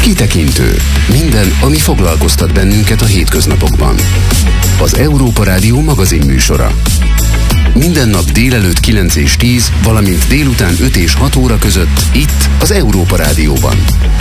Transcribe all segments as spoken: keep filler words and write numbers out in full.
Kitekintő. Minden, ami foglalkoztat bennünket a hétköznapokban. Az Európa Rádió magazin műsora. Minden nap délelőtt kilenc és tíz, valamint délután öt és hat óra között itt az Európa Rádióban.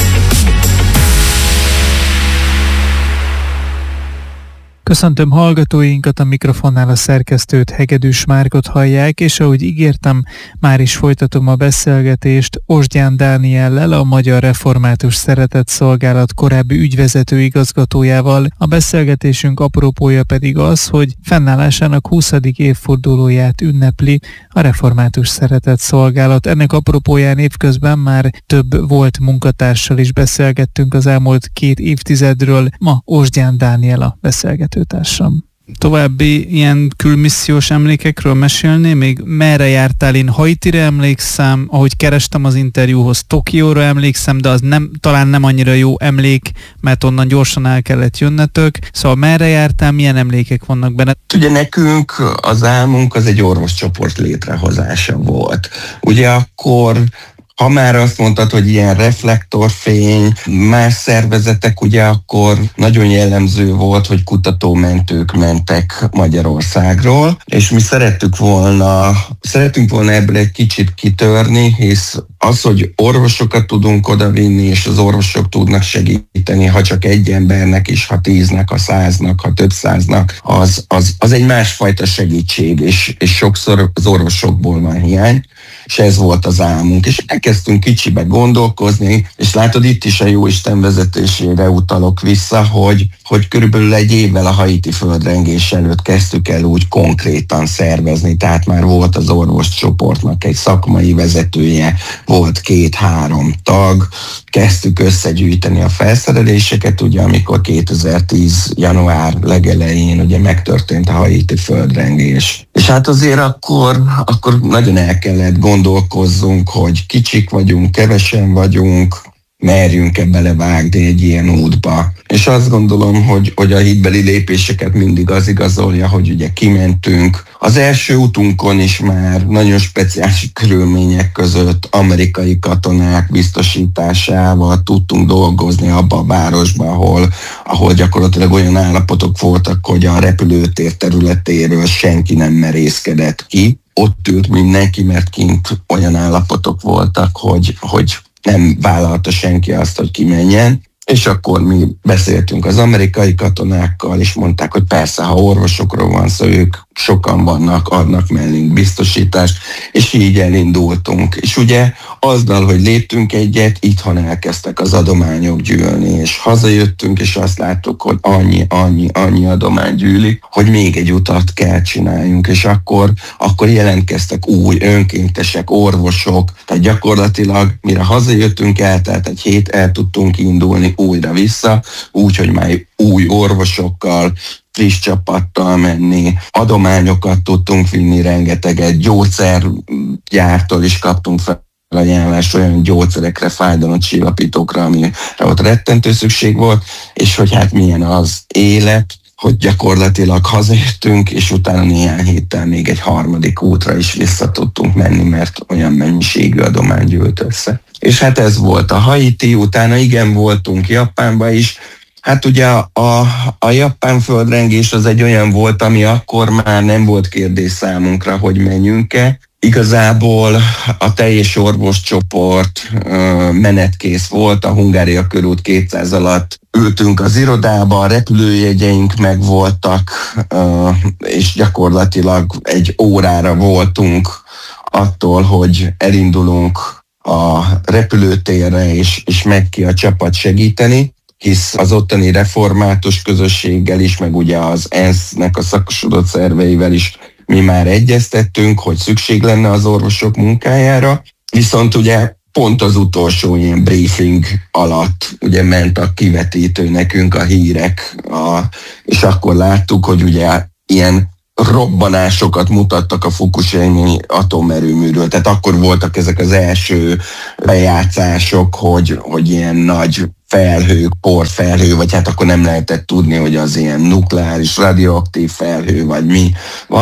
Köszöntöm hallgatóinkat, a mikrofonnál a szerkesztőt, Hegedűs Márkot hallják, és ahogy ígértem, már is folytatom a beszélgetést Osgyán Dániellel, a Magyar Református Szeretetszolgálat korábbi ügyvezető igazgatójával. A beszélgetésünk apropója pedig az, hogy fennállásának huszadik évfordulóját ünnepli a Református Szeretetszolgálat. Ennek apropóján évközben már több volt munkatársal is beszélgettünk az elmúlt két évtizedről. Ma Osgyán Dániel a beszélgető társam. További ilyen külmissziós emlékekről mesélni, még merre jártál? Én Haitire emlékszem, ahogy kerestem az interjúhoz, Tokióra emlékszem, de az nem, talán nem annyira jó emlék, mert onnan gyorsan el kellett jönnetök. Szóval merre jártál, milyen emlékek vannak benne? Ugye nekünk az álmunk az egy orvoscsoport létrehozása volt. Ugye akkor, ha már azt mondtad, hogy ilyen reflektorfény, más szervezetek, ugye akkor nagyon jellemző volt, hogy kutatómentők mentek Magyarországról, és mi szerettük volna, szeretünk volna ebből egy kicsit kitörni, hisz az, hogy orvosokat tudunk odavinni, és az orvosok tudnak segíteni, ha csak egy embernek is, ha tíznek, ha száznak, ha több száznak, az, az, az egy másfajta segítség, és, és sokszor az orvosokból van hiány, és ez volt az álmunk. És elkezdtünk kicsibe gondolkozni, és látod, itt is a Jóisten vezetésére utalok vissza, hogy, hogy körülbelül egy évvel a haiti földrengés előtt kezdtük el úgy konkrétan szervezni, tehát már volt az orvoscsoportnak egy szakmai vezetője, volt két-három tag, kezdtük összegyűjteni a felszereléseket, ugye amikor kétezer-tíz január legelején ugye megtörtént a haiti földrengés. És hát azért akkor, akkor nagyon el kellett gondolkozzunk, hogy kicsik vagyunk, kevesen vagyunk, merjünk-e belevágni egy ilyen útba. És azt gondolom, hogy, hogy a hitbeli lépéseket mindig az igazolja, hogy ugye kimentünk. Az első útunkon is már nagyon speciális körülmények között amerikai katonák biztosításával tudtunk dolgozni abba a városba, ahol, ahol gyakorlatilag olyan állapotok voltak, hogy a repülőtér területéről senki nem merészkedett ki. Ott ült mindenki, mert kint olyan állapotok voltak, hogy, hogy nem vállalta senki azt, hogy kimenjen. És akkor mi beszéltünk az amerikai katonákkal, és mondták, hogy persze, ha orvosokról van szó, ők sokan vannak, adnak mellünk biztosítást, és így elindultunk. És ugye azzal, hogy léptünk egyet, itthon elkezdtek az adományok gyűlni, és hazajöttünk, és azt láttuk, hogy annyi, annyi, annyi adomány gyűlik, hogy még egy utat kell csináljunk, és akkor, akkor jelentkeztek új önkéntesek, orvosok, tehát gyakorlatilag mire hazajöttünk, eltelt egy hét, el tudtunk indulni újra vissza, úgy, hogy már új orvosokkal, friss csapattal menni, adományokat tudtunk vinni rengeteget, gyógyszergyártól is kaptunk fel ajánlást olyan gyógyszerekre, fájdalomcsillapítókra, amire ott rettentő szükség volt, és hogy hát milyen az élet, hogy gyakorlatilag hazajöttünk, és utána néhány héttel még egy harmadik útra is vissza tudtunk menni, mert olyan mennyiségű adomány gyűlt össze. És hát ez volt a Haiti, utána igen, voltunk Japánba is. Hát ugye a, a, a japán földrengés az egy olyan volt, ami akkor már nem volt kérdés számunkra, hogy menjünk-e. Igazából a teljes orvoscsoport uh, menetkész volt, a Hungária körút kétszáz alatt ültünk az irodába, a repülőjegyeink megvoltak, uh, és gyakorlatilag egy órára voltunk attól, hogy elindulunk a repülőtérre, és, és megy ki a csapat segíteni, hisz az ottani református közösséggel is, meg ugye az ENSZ-nek a szakosodott szerveivel is mi már egyeztettünk, hogy szükség lenne az orvosok munkájára, viszont ugye pont az utolsó ilyen briefing alatt ugye ment a kivetítő nekünk a hírek, a, és akkor láttuk, hogy ugye ilyen robbanásokat mutattak a Fukushima atomerőműről. Tehát akkor voltak ezek az első bejátszások, hogy, hogy ilyen nagy felhők, porfelhő, vagy hát akkor nem lehetett tudni, hogy az ilyen nukleáris, radioaktív felhő, vagy mi van.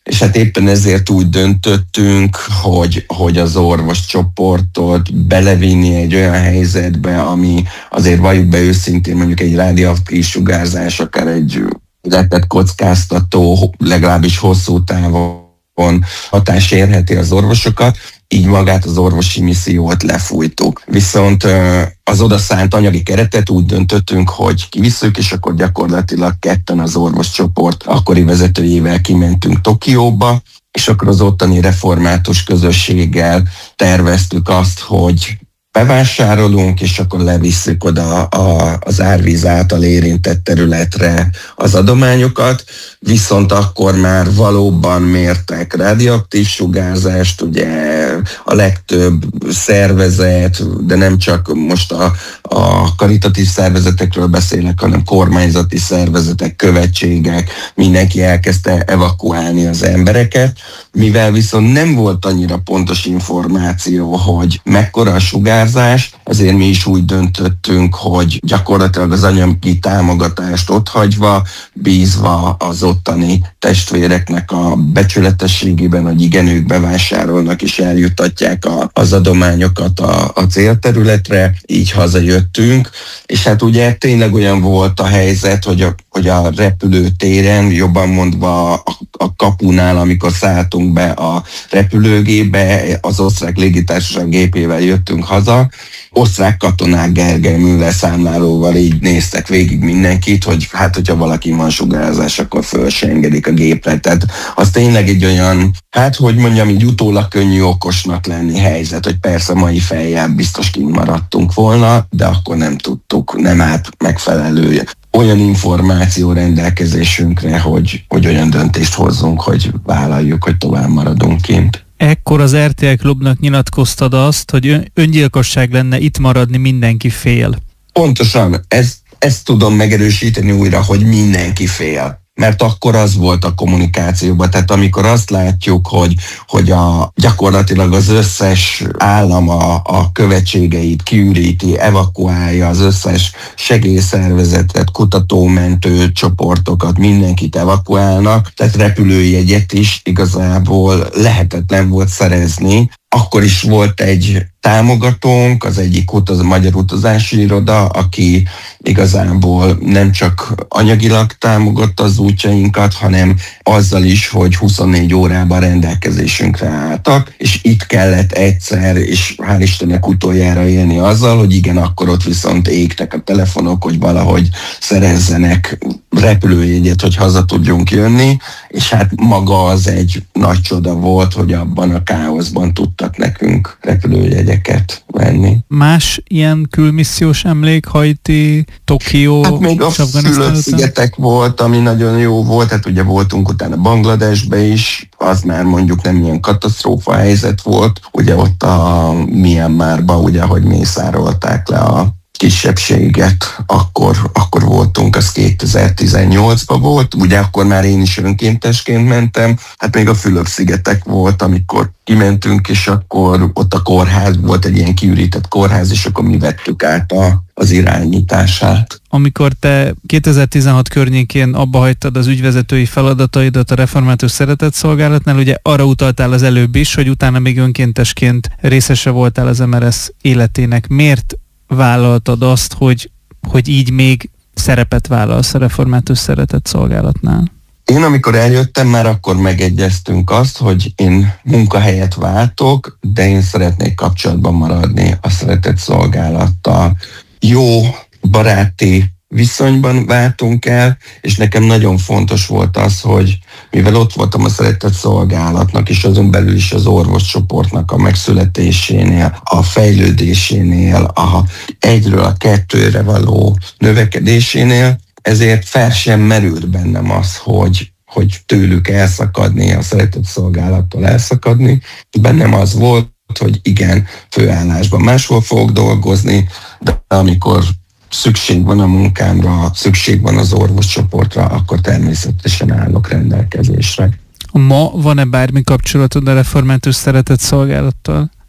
és hát éppen ezért úgy döntöttünk, hogy, hogy az orvoscsoportot belevinni egy olyan helyzetbe, ami azért valljuk be őszintén, mondjuk egy rádióaktív sugárzás, akár egy életet kockáztató, legalábbis hosszú távon hatás érheti az orvosokat, így magát az orvosi missziót lefújtuk. Viszont az odaszánt anyagi keretet úgy döntöttünk, hogy kivisszük, és akkor gyakorlatilag ketten az orvoscsoport akkori vezetőjével kimentünk Tokióba, és akkor az ottani református közösséggel terveztük azt, hogy bevásárolunk, és akkor levisszük oda a, az árvíz által érintett területre az adományokat, viszont akkor már valóban mértek radioaktív sugárzást, ugye a legtöbb szervezet, de nem csak most a, a karitatív szervezetekről beszélek, hanem kormányzati szervezetek, követségek, mindenki elkezdte evakuálni az embereket, mivel viszont nem volt annyira pontos információ, hogy mekkora a sugárzás, ezért mi is úgy döntöttünk, hogy gyakorlatilag az anyagi támogatást otthagyva, bízva az ottani testvéreknek a becsületességében, hogy igen, ők bevásárolnak és eljutatják a, az adományokat a, a célterületre, így hazajöttünk, és hát ugye tényleg olyan volt a helyzet, hogy a, hogy a repülőtéren, jobban mondva a, a kapunál, amikor szálltunk be a repülőgépbe, az osztrák légitársaság gépével jöttünk haza, osztrák katonák Gergely Müller számlálóval így néztek végig mindenkit, hogy hát, hogyha valaki van sugárzás, akkor föl se engedik a gépre. Tehát az tényleg egy olyan, hát hogy mondjam, így utólag könnyű okosnak lenni helyzet, hogy persze mai fejjel biztos kint maradtunk volna, de akkor nem tudtuk, nem állt megfelelő olyan információ rendelkezésünkre, hogy, hogy olyan döntést hozzunk, hogy vállaljuk, hogy tovább maradunk kint. Ekkor az er té el Klubnak nyilatkoztad azt, hogy öngyilkosság lenne itt maradni, mindenki fél. Pontosan, ez, ezt tudom megerősíteni újra, hogy mindenki fél. Mert akkor az volt a kommunikációban, tehát amikor azt látjuk, hogy, hogy a, gyakorlatilag az összes állam a, a követségeit kiüríti, evakuálja az összes segélyszervezetet, kutatómentő csoportokat, mindenkit evakuálnak, tehát repülőjegyet is igazából lehetetlen volt szerezni. Akkor is volt egy támogatónk, az egyik utaz, a Magyar Utazási Iroda, aki igazából nem csak anyagilag támogatta az útjainkat, hanem azzal is, hogy huszonnégy órában rendelkezésünkre álltak, és itt kellett egyszer, és hál' Istennek utoljára élni azzal, hogy igen, akkor ott viszont égtek a telefonok, hogy valahogy szerezzenek repülőjegyet, hogy haza tudjunk jönni, és hát maga az egy nagy csoda volt, hogy abban a káoszban tudtak nekünk repülőjegyeket venni. Más ilyen külmissziós emlék, Haiti, Tokió, hát még a Fülöp-szigetek volt, ami nagyon jó volt, hát ugye voltunk utána Bangladesbe is, az már mondjuk nem ilyen katasztrófa helyzet volt, ugye ott a Myanmarba, ugye, hogy mészárolták le a kisebbséget, akkor, akkor voltunk, az kétezer-tizennyolcban volt, ugye akkor már én is önkéntesként mentem, hát még a Fülöp-szigetek volt, amikor kimentünk, és akkor ott a kórház, volt egy ilyen kiürített kórház, és akkor mi vettük át a, az irányítását. Amikor te kétezer-tizenhat környékén abba hagytad az ügyvezetői feladataidat a Református Szeretetszolgálatnál, ugye arra utaltál az előbb is, hogy utána még önkéntesként részese voltál az em er es életének. Miért vállaltad azt, hogy, hogy így még szerepet vállalsz a Református Szeretetszolgálatnál? Én amikor eljöttem, már akkor megegyeztünk azt, hogy én munkahelyet váltok, de én szeretnék kapcsolatban maradni a Szeretetszolgálattal. Jó baráti viszonyban váltunk el, és nekem nagyon fontos volt az, hogy mivel ott voltam a Szeretetszolgálatnak, és azon belül is az orvoscsoportnak a megszületésénél, a fejlődésénél, a egyről a kettőre való növekedésénél, ezért fel sem merült bennem az, hogy, hogy tőlük elszakadni, a Szeretetszolgálattól elszakadni. Bennem az volt, hogy igen, főállásban máshol fogok dolgozni, de amikor szükség van a munkámra, szükség van az orvoscsoportra, akkor természetesen állok rendelkezésre. Ma van-e bármi kapcsolatod a Református Szeretetszolgálattal?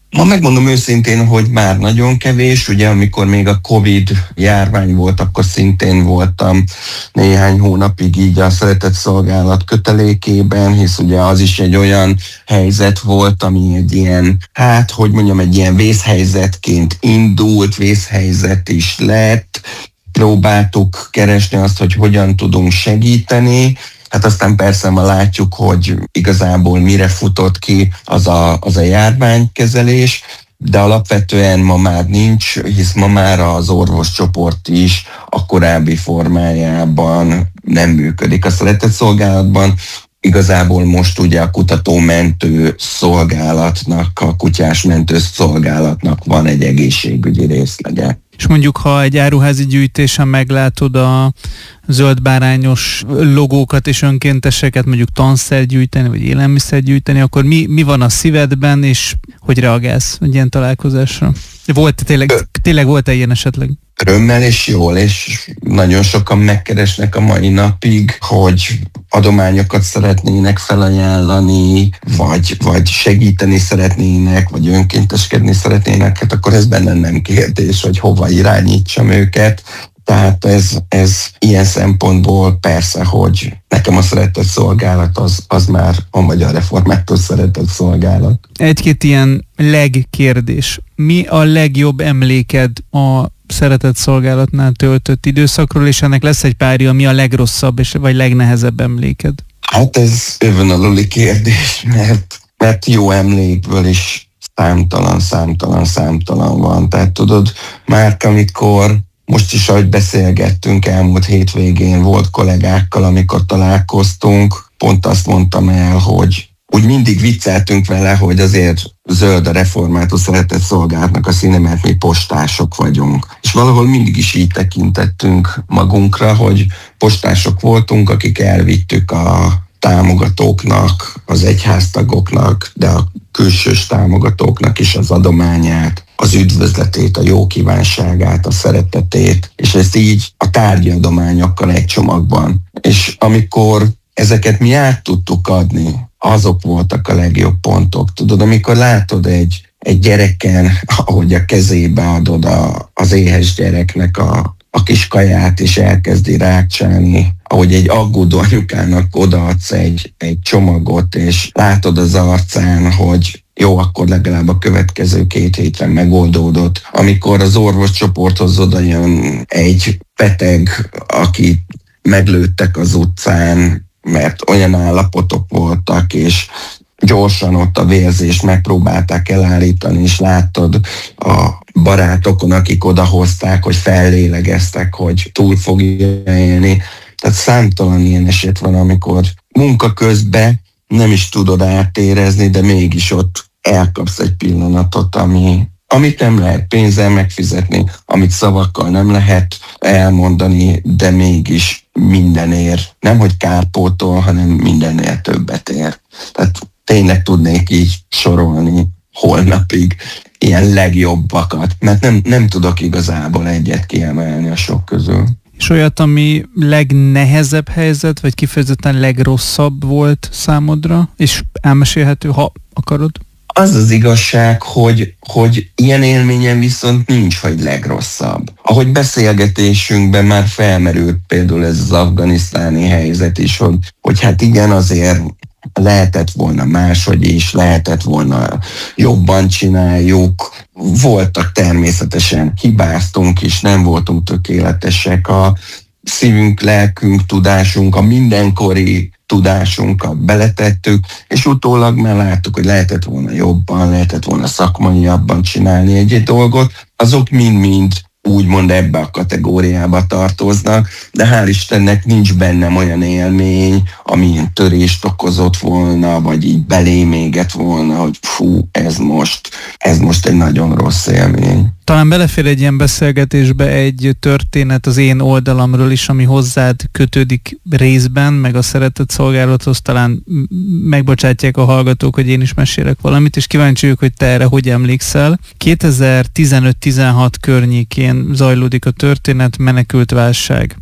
Ma megmondom őszintén, hogy már nagyon kevés, ugye amikor még a Covid járvány volt, akkor szintén voltam néhány hónapig így a szeretett szolgálat kötelékében, hisz ugye az is egy olyan helyzet volt, ami egy ilyen, hát hogy mondjam, egy ilyen vészhelyzetként indult, vészhelyzet is lett. Próbáltuk keresni azt, hogy hogyan tudunk segíteni. Hát aztán persze ma látjuk, hogy igazából mire futott ki az a, az a járványkezelés, de alapvetően ma már nincs, hisz ma már az orvoscsoport is a korábbi formájában nem működik. A szeretett szolgálatban igazából most ugye a kutató-mentő szolgálatnak, a kutyás mentő szolgálatnak van egy egészségügyi részlege. És mondjuk, ha egy áruházi gyűjtésen meglátod a zöldbárányos logókat és önkénteseket, mondjuk tanszer gyűjteni, vagy élelmiszer gyűjteni, akkor mi, mi van a szívedben, és hogy reagálsz egy ilyen találkozásra? Volt tényleg, tényleg volt-e ilyen esetleg? Örömmel és jól, és nagyon sokan megkeresnek a mai napig, hogy adományokat szeretnének felajánlani, vagy, vagy segíteni szeretnének, vagy önkénteskedni szeretnének, hát akkor ez bennem nem kérdés, hogy hova irányítsam őket. Tehát ez, ez ilyen szempontból persze, hogy nekem a szeretett szolgálat az, az már a Magyar Református Szeretett Szolgálat. Egy-két ilyen legkérdés. Mi a legjobb emléked a szeretett szolgálatnál töltött időszakról, és ennek lesz egy párja, mi a legrosszabb és vagy legnehezebb emléked? Hát ez övönaluli kérdés, mert, mert jó emlékből is számtalan, számtalan, számtalan van. Tehát tudod, már amikor most is, ahogy beszélgettünk elmúlt hétvégén, volt kollégákkal, amikor találkoztunk, pont azt mondtam el, hogy úgy mindig vicceltünk vele, hogy azért zöld a Református Szeretett Szolgálatnak a színe, mert mi postások vagyunk. És valahol mindig is így tekintettünk magunkra, hogy postások voltunk, akik elvittük a támogatóknak, az egyháztagoknak, de a külsős támogatóknak is az adományát, az üdvözletét, a jó kívánságát, a szeretetét, és ezt így a tárgyi adományokkal egy csomagban. És amikor ezeket mi át tudtuk adni, azok voltak a legjobb pontok. Tudod, amikor látod egy, egy gyereken, ahogy a kezébe adod a, az éhes gyereknek a, a kis kaját, és elkezdi rákcsálni, ahogy egy aggódó anyukának odaadsz egy, egy csomagot, és látod az arcán, hogy jó, akkor legalább a következő két hétre megoldódott. Amikor az orvoscsoporthoz oda jön egy beteg, akit meglőttek az utcán, mert olyan állapotok voltak, és gyorsan ott a vérzést megpróbálták elállítani, és láttad a barátokon, akik odahozták, hogy fellélegeztek, hogy túl fogja élni. Tehát számtalan ilyen eset van, amikor munka közben nem is tudod átérezni, de mégis ott elkapsz egy pillanatot, ami, amit nem lehet pénzzel megfizetni, amit szavakkal nem lehet elmondani, de mégis mindenért, nem hogy kárpótol, hanem mindennél többet ér. Tehát tényleg tudnék így sorolni holnapig ilyen legjobbakat, mert nem, nem tudok igazából egyet kiemelni a sok közül. És olyat, ami legnehezebb helyzet, vagy kifejezetten legrosszabb volt számodra, és elmesélhető, ha akarod? Az az igazság, hogy, hogy ilyen élményen viszont nincs, hogy legrosszabb. Ahogy beszélgetésünkben már felmerült például ez az afganisztáni helyzet is, hogy, hogy hát igen, azért lehetett volna máshogy is, lehetett volna jobban csináljuk. Voltak természetesen, hibáztunk is, nem voltunk tökéletesek. A szívünk, lelkünk, tudásunk, a mindenkori tudásunkat beletettük, és utólag már láttuk, hogy lehetett volna jobban, lehetett volna szakmaiabban csinálni egy-egy dolgot. Azok mind-mind úgymond ebbe a kategóriába tartoznak, de hál' Istennek nincs bennem olyan élmény, ami ilyen törést okozott volna, vagy így belém égett volna, hogy fú, ez most, ez most egy nagyon rossz élmény. Talán belefér egy ilyen beszélgetésbe egy történet az én oldalamról is, ami hozzád kötődik részben, meg a szeretett szolgálathoz, talán megbocsátják a hallgatók, hogy én is mesélek valamit, és kíváncsi vagyok, hogy te erre hogy emlékszel. kétezer-tizenöt-tizenhat környékén zajlódik a történet, menekült válság.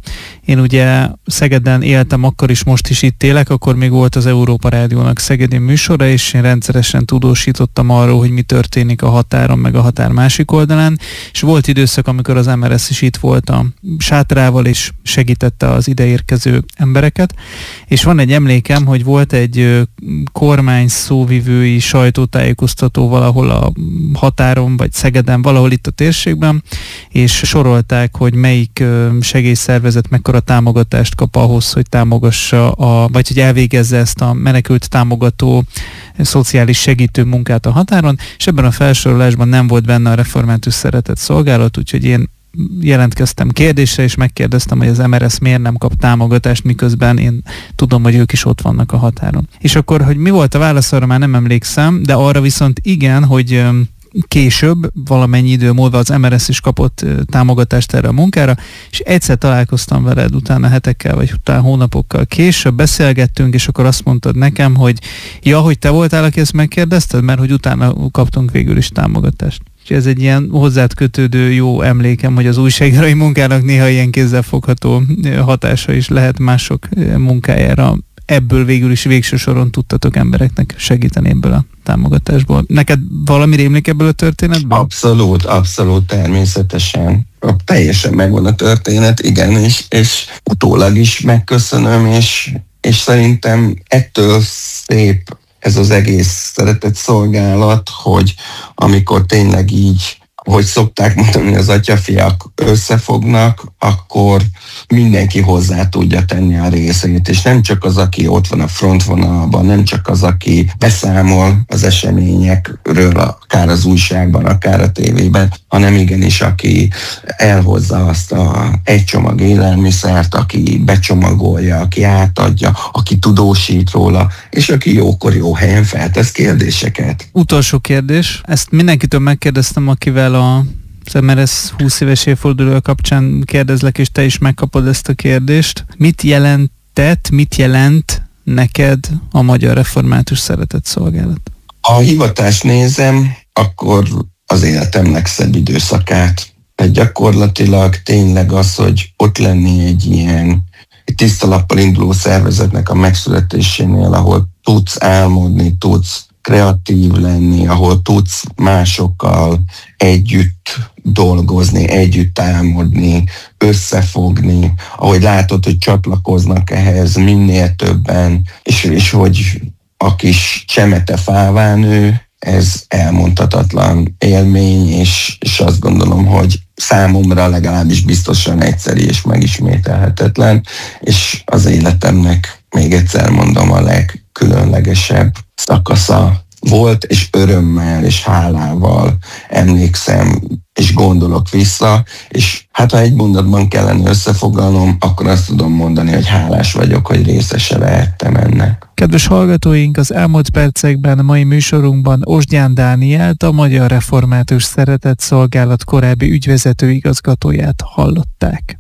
Én ugye Szegeden éltem, akkor is, most is itt élek, akkor még volt az Európa Rádiónak szegedi műsora, és én rendszeresen tudósítottam arról, hogy mi történik a határon, meg a határ másik oldalán, és volt időszak, amikor az em er es is itt volt a sátrával, és segítette az ideérkező embereket, és van egy emlékem, hogy volt egy kormány szóvivői sajtótájékoztató valahol a határon, vagy Szegeden, valahol itt a térségben, és sorolták, hogy melyik segélyszervezet mekkora támogatást kap ahhoz, hogy támogassa, a, vagy hogy elvégezze ezt a menekült támogató szociális segítő munkát a határon, és ebben a felsorolásban nem volt benne a Református Szeretett Szolgálat, úgyhogy én jelentkeztem kérdésre, és megkérdeztem, hogy az em er es miért nem kap támogatást, miközben én tudom, hogy ők is ott vannak a határon. És akkor, hogy mi volt a válasz, arra már nem emlékszem, de arra viszont igen, hogy később, valamennyi idő múlva az em er es is kapott támogatást erre a munkára, és egyszer találkoztam veled utána hetekkel, vagy utána hónapokkal később, beszélgettünk, és akkor azt mondtad nekem, hogy ja, hogy te voltál, aki ezt megkérdezted, mert hogy utána kaptunk végül is támogatást. És ez egy ilyen hozzád kötődő jó emlékem, hogy az újságírói munkának néha ilyen kézzelfogható hatása is lehet mások munkájára. Ebből végül is végső soron tudtatok embereknek segíteni ebből a támogatásból. Neked valami rémlik ebből a történetből? Abszolút, abszolút, természetesen. Teljesen megvan a történet, igen, és, és utólag is megköszönöm, és, és szerintem ettől szép ez az egész szeretett szolgálat, hogy amikor tényleg így, hogy szokták mondani, az atyafiak összefognak, akkor mindenki hozzá tudja tenni a részét, és nem csak az, aki ott van a frontvonalban, nem csak az, aki beszámol az eseményekről, akár az újságban, akár a tévében, hanem igenis, aki elhozza azt a egy csomag élelmiszert, aki becsomagolja, aki átadja, aki tudósít róla, és aki jókor jó helyen feltesz kérdéseket. Utolsó kérdés. Ezt mindenkitől megkérdeztem, akivel a az em er es húsz éves évfordulója kapcsán kérdezlek, és te is megkapod ezt a kérdést. Mit jelentett, mit jelent neked a Magyar Református Szeretett Szolgálat? Ha a hivatást nézem, akkor az életem legszebb időszakát. Tehát gyakorlatilag tényleg az, hogy ott lenni egy ilyen egy tiszta lappal induló szervezetnek a megszületésénél, ahol tudsz álmodni, tudsz kreatív lenni, ahol tudsz másokkal együtt dolgozni, együtt álmodni, összefogni, ahogy látod, hogy csatlakoznak ehhez minél többen, és, és hogy a kis csemete fává nő, ez elmondhatatlan élmény, és, és azt gondolom, hogy számomra legalábbis biztosan egyszerű és megismételhetetlen, és az életemnek, még egyszer mondom, a legkülönlegesebb szakasza volt, és örömmel és hálával emlékszem, és gondolok vissza, és hát ha egy mondatban kellene összefoglalnom, akkor azt tudom mondani, hogy hálás vagyok, hogy részese lehettem ennek. Kedves hallgatóink, az elmúlt percekben a mai műsorunkban Osgyán Dánielt, a Magyar Református Szeretett Szolgálat korábbi ügyvezető igazgatóját hallották.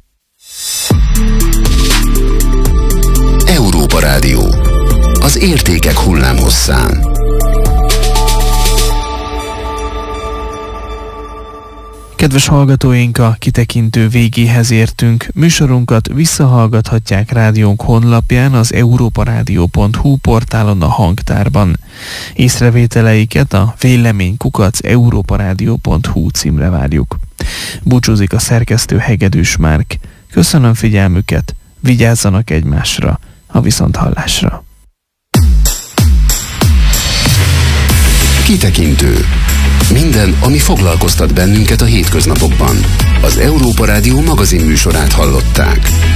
Európa Rádió. Az értékek hullámhosszán. Kedves hallgatóink, a kitekintő végéhez értünk. Műsorunkat visszahallgathatják rádiónk honlapján, az európarádió pont hu portálon, a hangtárban. Észrevételeiket a vélemény kukac európarádió pont hu címre várjuk. Búcsúzik a szerkesztő Hegedűs Márk. Köszönöm figyelmüket, vigyázzanak egymásra, a viszonthallásra. Kitekintő. Minden, ami foglalkoztat bennünket a hétköznapokban. Az Európa Rádió magazin műsorát hallották.